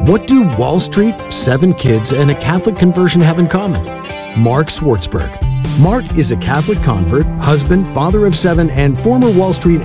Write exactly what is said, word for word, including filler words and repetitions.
What do Wall Street, seven kids, and a Catholic conversion have in common? Mark Swartzberg. Mark is a Catholic convert, husband, father of seven, and former Wall Street